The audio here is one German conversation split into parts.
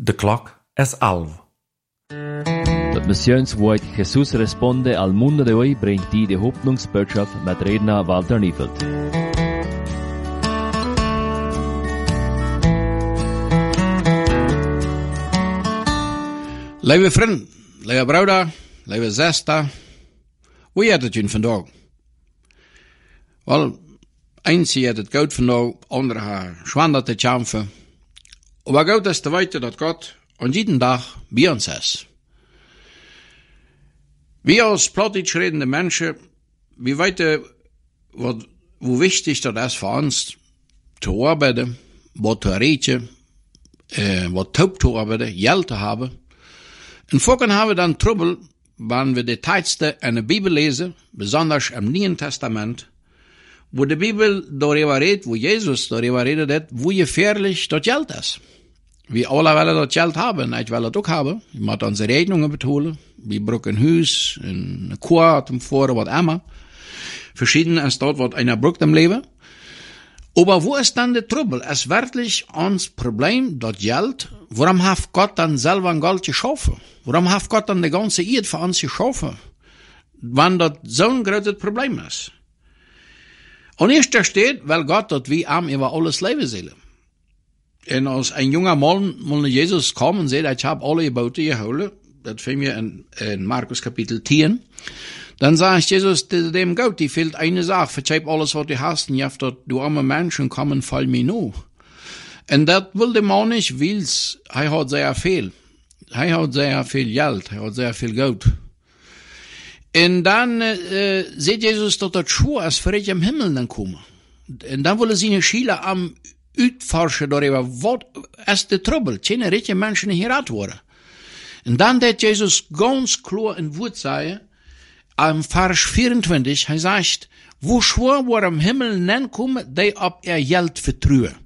De clock es 11. Das Missionswort Jesus responde al mundo de hoy bringt die Hoffnungsbotschaft mit Redner Walter Niefeld. Lieve vriend, lieve broeder, lieve zuster, hoe gaat het jullie vandaag? Wel, eins heeft het goed vandaag, andere haar schwander te kämpfen. Maar goed is te weten dat God aan jeden dag bij ons is. Wir als plattdeutsch redende Menschen, wir weten wo wichtig das ist für uns, zu arbeiten, was zu reden, was taub zu arbeiten, Geld zu haben. Und vorhin haben wir dann Trouble, wenn wir die Texte in der Bibel lesen, besonders im Neuen Testament, wo die Bibel darüber redet, wo Jesus darüber redet, wo gefährlich das Geld ist. Wir alle wollen das Geld haben, ich will das auch haben. Wir müssen unsere Rechnungen bezahlen. Wir brauchen ein Haus, eine Kuh, zum Fahren, was immer. Verschieden ist dort, was einer braucht im Leben. Aber wo ist dann der Trouble? Es ist wirklich uns Problem, das Geld, warum hat Gott dann selber ein Geld geschaffen? Warum hat Gott dann die ganze Erde für uns geschaffen? Wenn das so ein großes Problem ist. Und erst steht, weil Gott das wie arm über alles Leben soll. Und als ein junger Mann mal Jesus kam und sagt, ich habe alle Gebote geholt, das finden wir in Markus Kapitel 10, dann sagt Jesus dem Gott, die fehlt eine Sache, verzeih alles, was du hast, und jetzt, du arme Menschen, kommen, fall mir nur. Und das will der Mann nicht, weil er hat sehr viel. Er hat sehr viel Geld, er hat sehr viel Geld. Und dann sieht Jesus, dass das schwur ist, für ich im Himmel dann kommen. Und dann will er seine Schüler am uitforschen darüber, was ist der Trouble? Keine richtige Menschen hier worden. Und dann hat Jesus ganz klar in Wort sagen, am Vers 24, er sagt, wo schwor war am Himmel nen kommen, die ab ihr Geld vertrauen.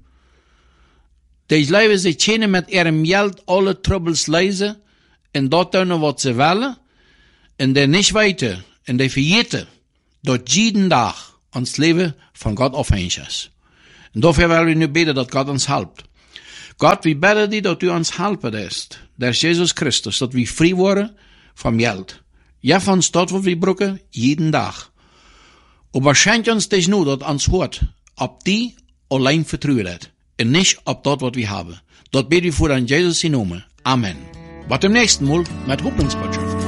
Die leben sich keine mit ihrem Geld alle Troubles lesen, und dort tun, was sie wollen, und die nicht weiter, und die verjeten, dort jeden Tag ans Leben von Gott abhängig ist. Und dafür wollen wir nu beten, dass Gott uns hilft. Gott, wir beten dir, dass du uns helfen wirst. Der ist Jesus Christus, dass wir frei worden vom Geld. Ja, von uns dort, wo wir brauchen, jeden Tag. Aber schenk uns dich nur, dass uns hört, ob die allein vertrauen hat. Und nicht ob dort, was wir haben. Dort beten wir vor an Jesus in Namen. Amen. Bis zum nächsten Mal mit Hoffnungsbotschaft.